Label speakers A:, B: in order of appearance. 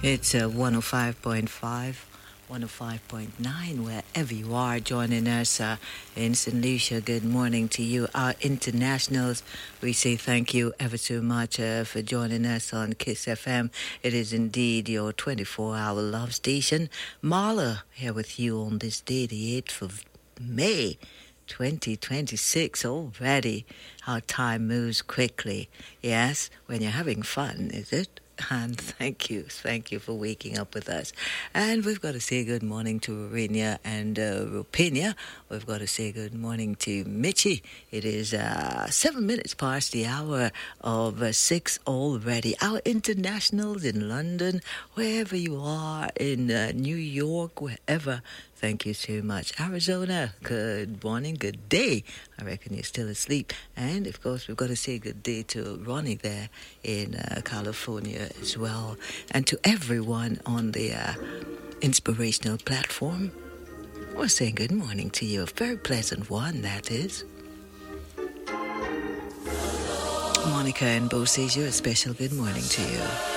A: It's 105.5, 105.9, wherever you are joining us in St. Lucia. Good morning to you, our internationals. We say thank you ever so much for joining us on KISS FM. It is indeed your 24-hour love station. Marla here with you on this day, the 8th of May. 2026 already. How time moves quickly. Yes, when you're having fun, is it? And thank you for waking up with us. And we've got to say good morning to Rowena and Rupenia. We've got to say good morning to Mitchie. It is 7 minutes past the hour of 6 already. Our internationals in London, wherever you are, in New York, wherever. Thank you so much. Arizona, good morning, good day. I reckon you're still asleep. And, of course, we've got to say good day to Ronnie there in California as well. And to everyone on the inspirational platform, we're saying good morning to you. A very pleasant one, that is. Monica and Bo says you a special good morning to you.